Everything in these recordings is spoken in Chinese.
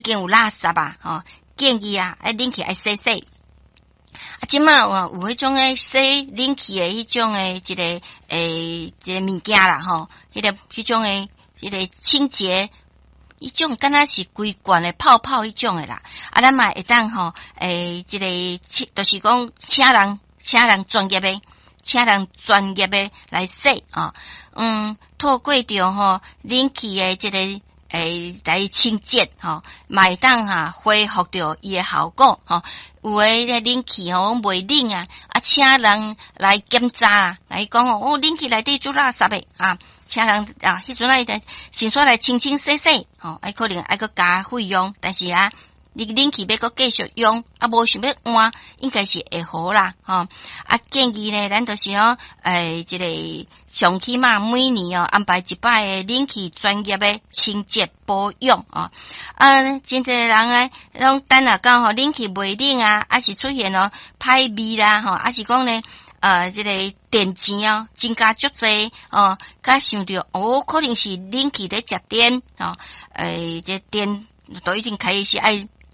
经有垃圾啊，吼，建议啊，冷气爱洗洗。啊，即马有迄种诶洗冷气诶迄种诶一个物件啦，吼，迄种诶清洁，迄种敢若是规罐诶泡泡迄种诶啦。啊，咱嘛会当吼，就是讲请人专业诶来洗啊。透过着吼冷气诶来清洁吼，会当恢复着伊诶效果吼。有诶冷气吼袂冷啊，请人来检查啦，来讲哦，冷气内底做垃圾诶啊，请人啊，迄阵先说来清洗洗吼，可能爱个加费用，但是你冷气要搁继续用，无想要换，应该是会好啦，吼。建议呢，咱就是一个上起码每年安排一摆的冷气专业的清洁保养真侪人拢等讲冷气袂冷啊，是出现歹味啦，是讲呢这个电钱增加足济甲想着可能是冷气咧食电这电都已经开始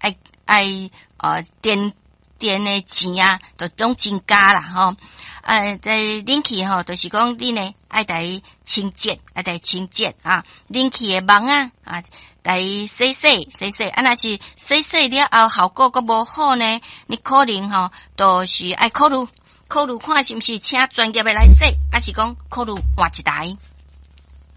电的钱都拢增加啦在冷气就是讲你呢爱来清洁冷气的网来洗洗，若是洗了后效果阁无好呢，你可能就是爱考虑看是毋是请专业的来洗，还是讲考虑换一台。